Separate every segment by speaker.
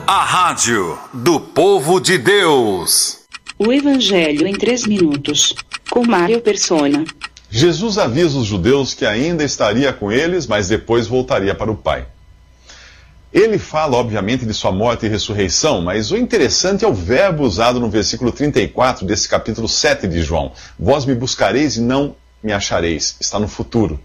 Speaker 1: A rádio do povo de Deus.
Speaker 2: O Evangelho em 3 minutos, com Mário Persona.
Speaker 3: Jesus avisa os judeus que ainda estaria com eles, mas depois voltaria para o Pai. Ele fala, obviamente, de sua morte e ressurreição, mas o interessante é o verbo usado no versículo 34 desse capítulo 7 de João. Vós me buscareis e não me achareis. Está no futuro.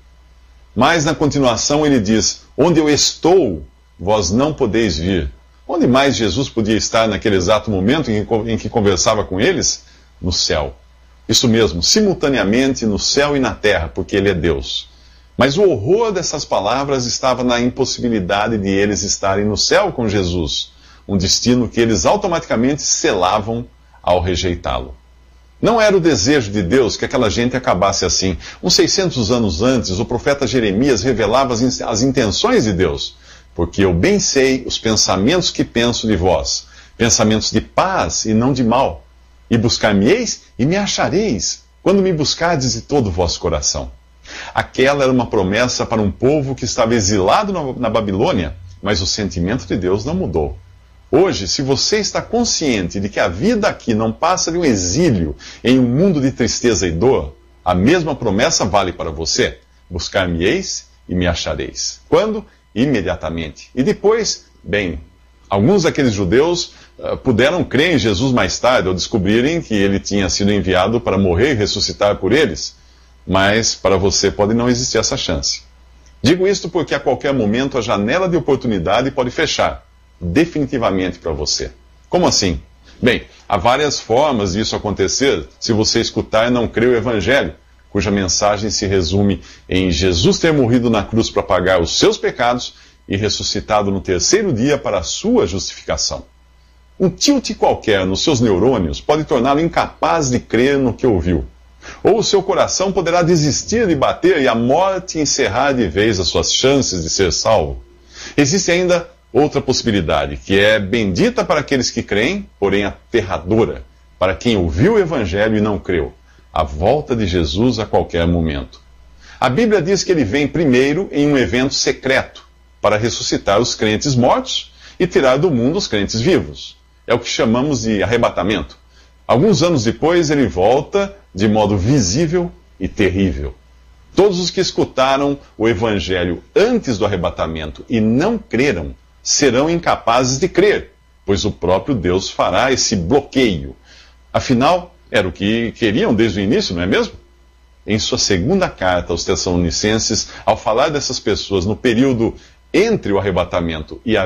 Speaker 3: Mas na continuação ele diz, onde eu estou, vós não podeis vir. Onde mais Jesus podia estar naquele exato momento em que conversava com eles? No céu. Isso mesmo, simultaneamente no céu e na terra, porque ele é Deus. Mas o horror dessas palavras estava na impossibilidade de eles estarem no céu com Jesus, um destino que eles automaticamente selavam ao rejeitá-lo. Não era o desejo de Deus que aquela gente acabasse assim. Uns 600 anos antes, o profeta Jeremias revelava as intenções de Deus. Porque eu bem sei os pensamentos que penso de vós, pensamentos de paz e não de mal. E buscar-me-eis e me achareis, quando me buscardes de todo o vosso coração. Aquela era uma promessa para um povo que estava exilado na Babilônia, mas o sentimento de Deus não mudou. Hoje, se você está consciente de que a vida aqui não passa de um exílio em um mundo de tristeza e dor, a mesma promessa vale para você. Buscar-me-eis e me achareis. Quando? Imediatamente. E depois, bem, alguns daqueles judeus puderam crer em Jesus mais tarde, ao descobrirem que ele tinha sido enviado para morrer e ressuscitar por eles. Mas para você pode não existir essa chance. Digo isto porque a qualquer momento a janela de oportunidade pode fechar, definitivamente para você. Como assim? Bem, há várias formas disso acontecer se você escutar e não crer o Evangelho, cuja mensagem se resume em Jesus ter morrido na cruz para pagar os seus pecados e ressuscitado no 3º dia para a sua justificação. Um tilt qualquer nos seus neurônios pode torná-lo incapaz de crer no que ouviu. Ou o seu coração poderá desistir de bater e a morte encerrar de vez as suas chances de ser salvo. Existe ainda outra possibilidade, que é bendita para aqueles que creem, porém aterradora para quem ouviu o Evangelho e não creu. A volta de Jesus a qualquer momento. A Bíblia diz que ele vem primeiro em um evento secreto, para ressuscitar os crentes mortos e tirar do mundo os crentes vivos. É o que chamamos de arrebatamento. Alguns anos depois, ele volta de modo visível e terrível. Todos os que escutaram o Evangelho antes do arrebatamento e não creram, serão incapazes de crer, pois o próprio Deus fará esse bloqueio. Afinal, era o que queriam desde o início, não é mesmo? Em sua segunda carta aos Tessalonicenses, ao falar dessas pessoas no período entre o arrebatamento e a